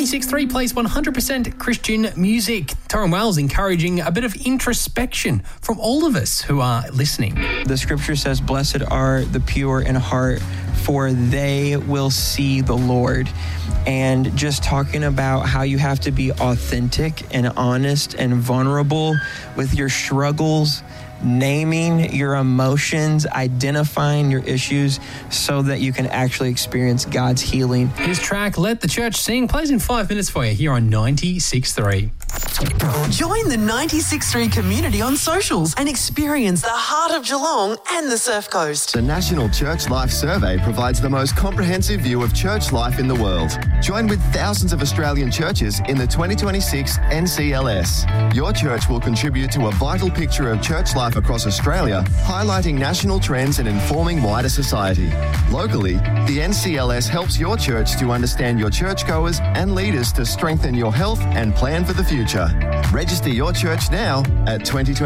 96.3 plays 100% Christian music. Tyrone Wells encouraging a bit of introspection from all of us who are listening. The scripture says, "Blessed are the pure in heart, for they will see the Lord." And just talking about how you have to be authentic and honest and vulnerable with your struggles, naming your emotions, identifying your issues so that you can actually experience God's healing. His track, Let the Church Sing, plays in 5 minutes for you here on 96.3. Join the 96.3 community on socials and experience the heart of Geelong and the Surf Coast. The National Church Life Survey provides the most comprehensive view of church life in the world. Join with thousands of Australian churches in the 2026 NCLS. Your church will contribute to a vital picture of church life across Australia, highlighting national trends and informing wider society. Locally, the NCLS helps your church to understand your churchgoers and leaders to strengthen your health and plan for the future. Register your church now at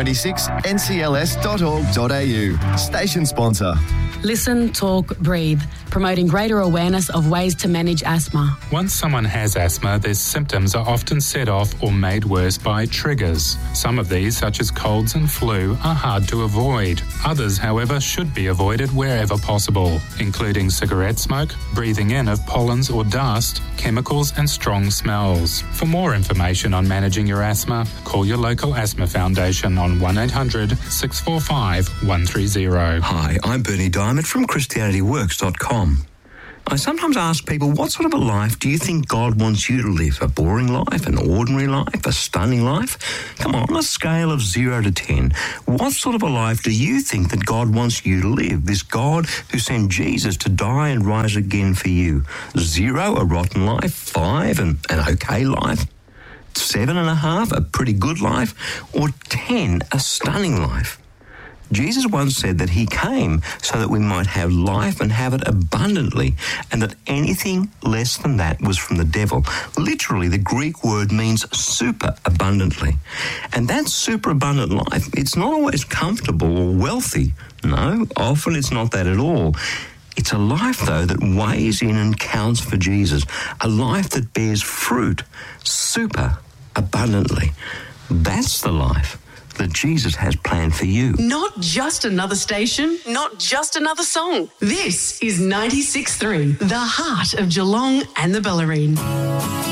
2026ncls.org.au. Station sponsor. Listen, talk, breathe, promoting greater awareness of ways to manage asthma. Once someone has asthma, their symptoms are often set off or made worse by triggers. Some of these, such as colds and flu, are hard to avoid. Others, however, should be avoided wherever possible, including cigarette smoke, breathing in of pollens or dust, chemicals and strong smells. For more information on managing your asthma, call your local asthma foundation on 1800 645 130. Hi, I'm Bernie Diamond from ChristianityWorks.com. I sometimes ask people, what sort of a life do you think God wants you to live? A boring life, an ordinary life, a stunning life? Come on a scale of 0 to 10, what sort of a life do you think that God wants you to live? This God who sent Jesus to die and rise again for you. 0, a rotten life. 5, an okay life. 7.5, a pretty good life. Or 10, a stunning life. Jesus once said that he came so that we might have life and have it abundantly, and that anything less than that was from the devil. Literally, the Greek word means super abundantly. And that super abundant life, it's not always comfortable or wealthy. No, often it's not that at all. It's a life, though, that weighs in and counts for Jesus. A life that bears fruit super abundantly. That's the life that Jesus has planned for you. Not just another station, not just another song. This is 96.3, the heart of Geelong and the Bellarine.